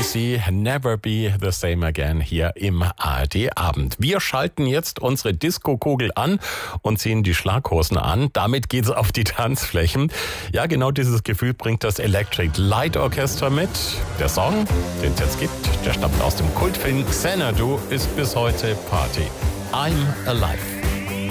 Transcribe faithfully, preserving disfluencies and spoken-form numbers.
C, Never Be the Same Again hier im A R D-Abend. Wir schalten jetzt unsere Disco-Kugel an und ziehen die Schlaghosen an. Damit geht's auf die Tanzflächen. Ja, genau dieses Gefühl bringt das Electric Light Orchestra mit. Der Song, den es jetzt gibt, der stammt aus dem Kultfilm Xanadu, ist bis heute Party. I'm Alive.